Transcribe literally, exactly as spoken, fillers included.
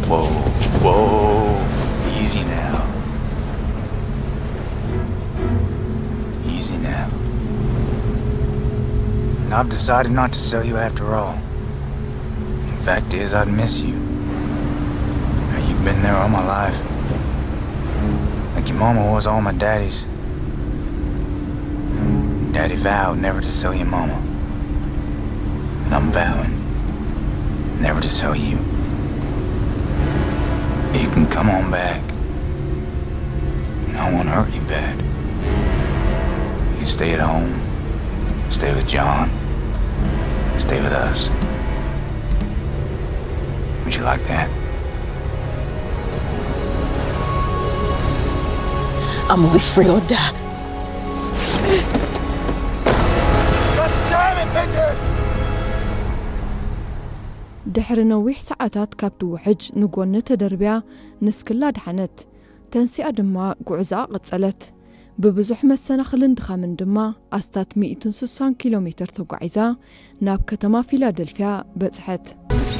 Whoa, whoa, easy now. Easy now. And I've decided not to sell you after all. The fact is, I'd miss you. Now, you've been there all my life. Like your mama was all my daddy's. Daddy vowed never to sell your mama. And I'm vowing never to sell you. You can come on back. I won't hurt you bad. You stay at home. Stay with John. Stay with us. Would you like that? I'm gonna be free or die. God damn it, Peter! دحر نويح ساعات كابتو وحج نقول تدربيا نسكلا دحنت تنسي أدما قعزاء قتلت ببزح مسنا خلن دخامن دما أستات مئة وستين كيلومتر تقعزا ناب كتما فيلادلفيا بزحت